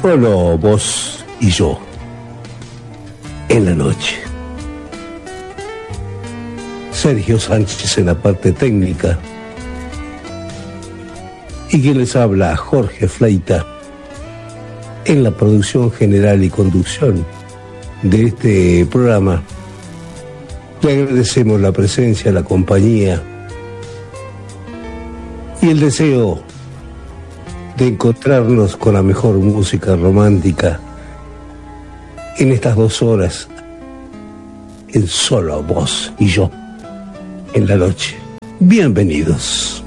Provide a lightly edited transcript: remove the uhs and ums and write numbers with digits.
Solo vos y yo, en la noche. Sergio Sánchez en la parte técnica. Y quien les habla, Jorge Fleita, en la producción general y conducción de este programa. Le agradecemos la presencia, la compañía y el deseo de encontrarnos con la mejor música romántica en estas 2 horas, en Solo vos y yo, en la noche. Bienvenidos.